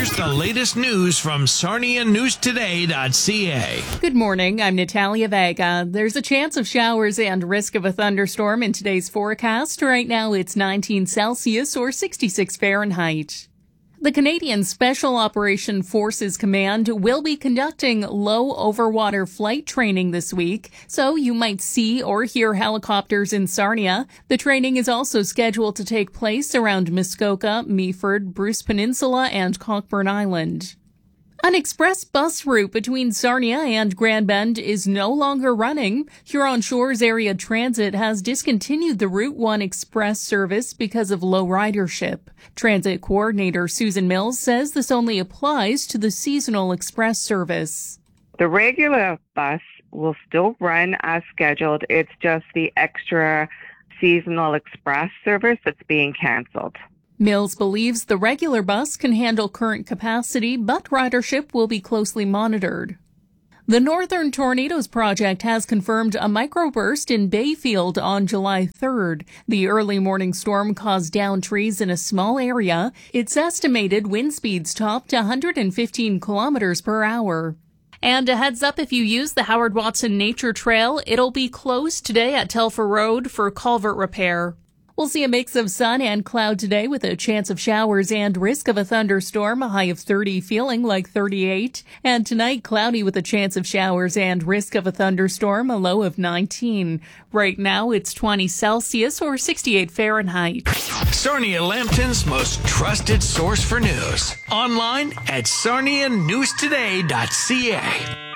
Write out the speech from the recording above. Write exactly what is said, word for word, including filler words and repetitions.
here's the latest news from Sarnia News Today dot C A. Good morning. I'm Natalia Vega. There's a chance of showers and risk of a thunderstorm in today's forecast. Right now it's nineteen Celsius or sixty-six Fahrenheit. The Canadian Special Operation Forces Command will be conducting low overwater flight training this week, so you might see or hear helicopters in Sarnia. The training is also scheduled to take place around Muskoka, Meaford, Bruce Peninsula, and Cockburn Island. An express bus route between Sarnia and Grand Bend is no longer running. Huron Shores Area Transit has discontinued the Route one Express service because of low ridership. Transit coordinator Susan Mills says this only applies to the seasonal express service. The regular bus will still run as scheduled. It's just the extra seasonal express service that's being canceled. Mills believes the regular bus can handle current capacity, but ridership will be closely monitored. The Northern Tornadoes Project has confirmed a microburst in Bayfield on July third. The early morning storm caused downed trees in a small area. Its estimated wind speeds topped one hundred fifteen kilometers per hour. And a heads up, if you use the Howard Watson Nature Trail, it'll be closed today at Telfer Road for culvert repair. We'll see a mix of sun and cloud today with a chance of showers and risk of a thunderstorm, a high of thirty, feeling like thirty-eight. And tonight, cloudy with a chance of showers and risk of a thunderstorm, a low of nineteen. Right now, it's twenty Celsius or sixty-eight Fahrenheit. Sarnia Lambton's most trusted source for news. Online at Sarnia News Today dot C A.